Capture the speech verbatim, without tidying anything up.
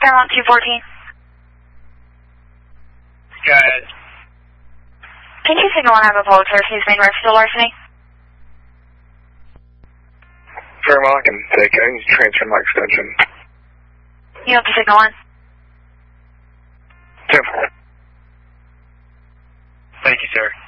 Fairmont two fourteen. Go ahead. Can you signal and have a Pulitzer Case main road still larceny? Fairmont, I can take it. I can transfer my extension. You have the signal on? ten. Thank you, sir.